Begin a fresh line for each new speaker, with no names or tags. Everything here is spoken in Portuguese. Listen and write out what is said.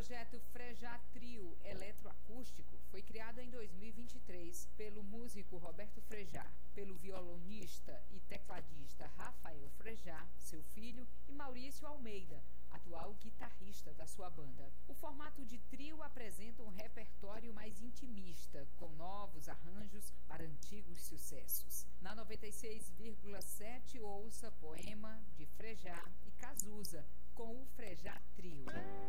projeto Frejá Trio Eletroacústico foi criado em 2023 pelo músico Roberto Frejá, pelo violonista e tecladista Rafael Frejá, seu filho, e Maurício Almeida, atual guitarrista da sua banda. O formato de trio apresenta um repertório mais intimista, com novos arranjos para antigos sucessos. Na 96,7 ouça Poema de Frejá e Cazuza, com o Frejá Trio.